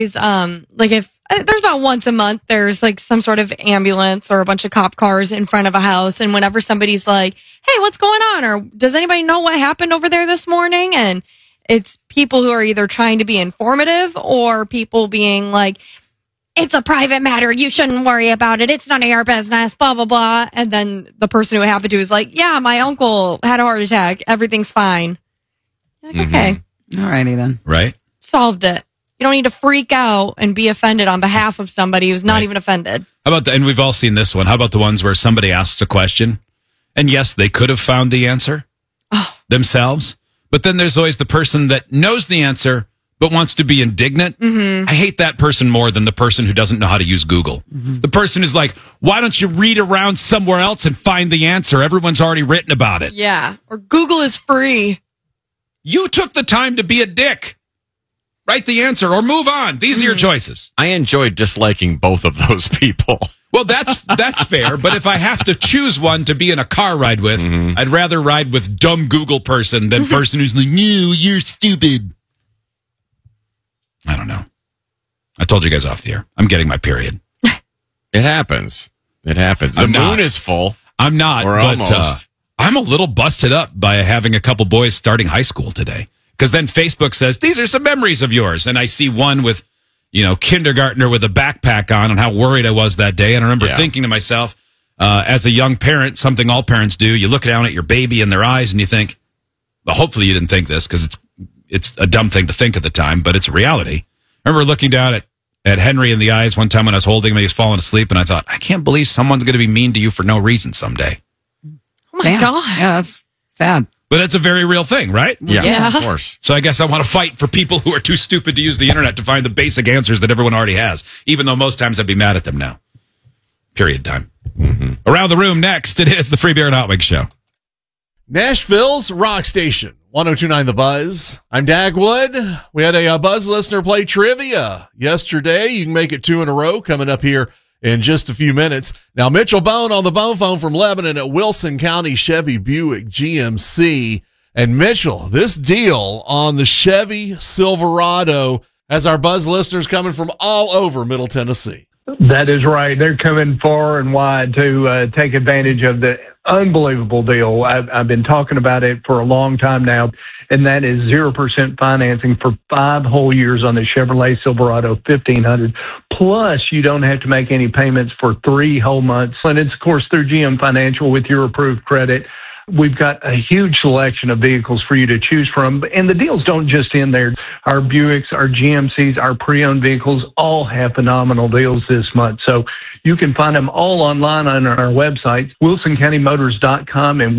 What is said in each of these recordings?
Like if there's about once a month, there's like some sort of ambulance or a bunch of cop cars in front of a house. And whenever somebody's like, hey, what's going on? Or does anybody know what happened over there this morning? And it's people who are either trying to be informative or people being like, it's a private matter. You shouldn't worry about it. It's none of your business, blah, blah, blah. And then the person who it happened to is like, yeah, my uncle had a heart attack. Everything's fine. Like, okay. All righty then. Right. Solved it. You don't need to freak out and be offended on behalf of somebody who's not even offended. How about and we've all seen this one. How about the ones where somebody asks a question and yes, they could have found the answer themselves. But then there's always the person that knows the answer but wants to be indignant. I hate that person more than the person who doesn't know how to use Google. The person is like, why don't you read around somewhere else and find the answer? Everyone's already written about it. Yeah. Or Google is free. You took the time to be a dick. Write the answer or move on. These are your choices. I enjoy disliking both of those people. Well, that's fair. But if I have to choose one to be in a car ride with, I'd rather ride with dumb Google person than person who's like, no, you're stupid. I don't know. I told you guys off the air. I'm getting my period. It happens. It happens. The moon is full. I'm not. Or but, almost. I'm a little busted up by having a couple boys starting high school today. Because then Facebook says, these are some memories of yours. And I see one with, kindergartner with a backpack on and how worried I was that day. And I remember thinking to myself, as a young parent, something all parents do, you look down at your baby in their eyes and you think, well, hopefully you didn't think this because it's a dumb thing to think at the time, but it's a reality. I remember looking down at Henry in the eyes one time when I was holding him, he was falling asleep, and I thought, I can't believe someone's going to be mean to you for no reason someday. Oh, my God. Yeah, that's sad. But that's a very real thing, right? Yeah, of course. So I guess I want to fight for people who are too stupid to use the internet to find the basic answers that everyone already has, even though most times I'd be mad at them now. Period time. Around the room next, it is the Free Beer and Hot Wings Show. Nashville's rock station, 102.9 The Buzz. I'm Dagwood. We had a Buzz listener play trivia yesterday. You can make it 2 in a row coming up here in just a few minutes. Now, Mitchell Bone on the bone phone from Lebanon at Wilson County Chevy Buick GMC. And Mitchell, this deal on the Chevy Silverado has our Buzz listeners coming from all over Middle Tennessee. That is right. They're coming far and wide to take advantage of the unbelievable deal. I've been talking about it for a long time now, and that is 0% financing for 5 whole years on the Chevrolet Silverado 1500. Plus, you don't have to make any payments for 3 whole months. And it's, of course, through GM Financial with your approved credit. We've got a huge selection of vehicles for you to choose from. And the deals don't just end there. Our Buicks, our GMCs, our pre-owned vehicles all have phenomenal deals this month. So you can find them all online on our websites, WilsonCountyMotors.com and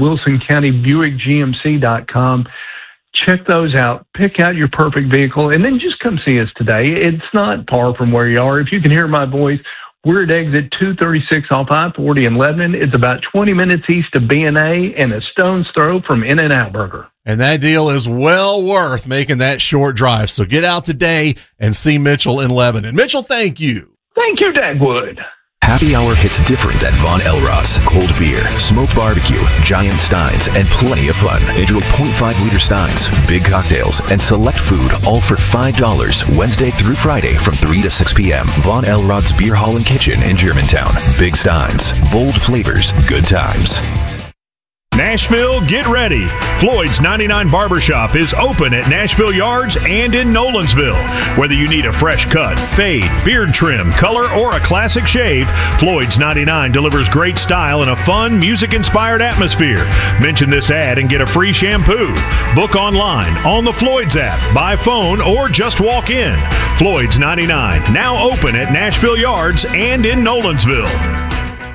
WilsonCountyBuickGMC.com. Check those out. Pick out your perfect vehicle, and then just come see us today. It's not far from where you are. If you can hear my voice, we're at exit 236 off I-40 in Lebanon. It's about 20 minutes east of B&A and a stone's throw from In-N-Out Burger. And that deal is well worth making that short drive. So get out today and see Mitchell in Lebanon. Mitchell, thank you. Thank you, Dagwood. Happy hour hits different at Von Elrod's. Cold beer, smoked barbecue, giant steins, and plenty of fun. Enjoy 0.5-liter steins, big cocktails, and select food, all for $5 Wednesday through Friday from 3 to 6 p.m. Von Elrod's Beer Hall and Kitchen in Germantown. Big steins, bold flavors, good times. Nashville, get ready. Floyd's 99 Barbershop is open at Nashville Yards and in Nolensville. Whether you need a fresh cut, fade, beard trim, color, or a classic shave, Floyd's 99 delivers great style in a fun, music-inspired atmosphere. Mention this ad and get a free shampoo. Book online, on the Floyd's app, by phone, or just walk in. Floyd's 99, now open at Nashville Yards and in Nolensville.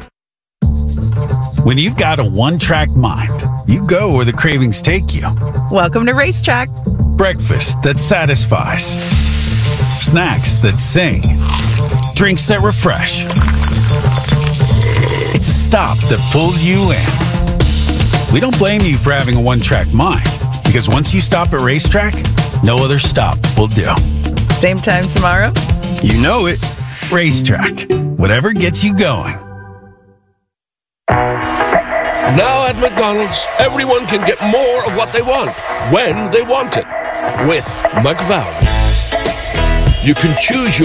When you've got a one-track mind, you go where the cravings take you. Welcome to Racetrack. Breakfast that satisfies. Snacks that sing. Drinks that refresh. It's a stop that pulls you in. We don't blame you for having a one-track mind, because once you stop at Racetrack, no other stop will do. Same time tomorrow? You know it. Racetrack. Whatever gets you going. Now at McDonald's, everyone can get more of what they want, when they want it, with McValue. You can choose your